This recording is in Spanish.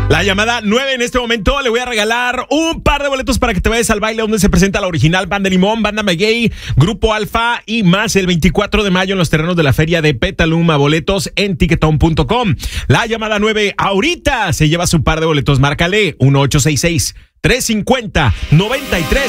La llamada 9 en este momento, le voy a regalar un par de boletos para que te vayas al baile donde se presenta la original Banda Limón, Banda Maguey, Grupo Alfa y más el 24 de mayo en los terrenos de la feria de Petaluma. Boletos en ticketon.com. La llamada 9 ahorita se lleva su par de boletos. Márcale 1866-350-93